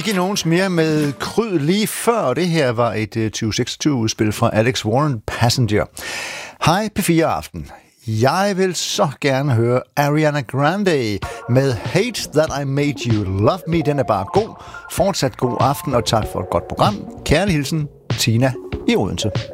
Ikke nogens mere med kryd lige før. Det her var et 2026-udspil fra Alex Warren, Passenger. Hej P4 Aften. Jeg vil så gerne høre Ariana Grande med Hate That I Made You Love Me. Den er bare god. Fortsat god aften, og tak for et godt program. Kærlig hilsen, Tina i Odense.